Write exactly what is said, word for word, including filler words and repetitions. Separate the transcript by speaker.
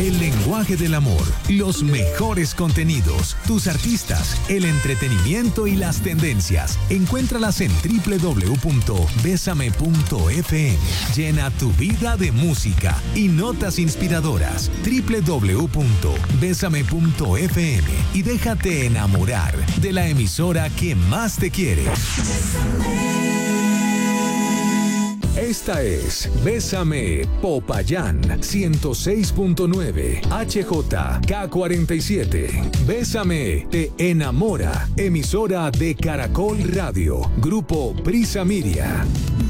Speaker 1: El lenguaje del amor, los mejores contenidos, tus artistas, el entretenimiento y las tendencias. Encuéntralas en doble u doble u doble u punto besame punto efe eme. Llena tu vida de música y notas inspiradoras. doble u doble u doble u punto besame punto efe eme y déjate enamorar de la emisora que más te quiere. Esta es Bésame Popayán ciento seis punto nueve H J K cuarenta y siete. Bésame te enamora. Emisora de Caracol Radio. Grupo Prisa Miria.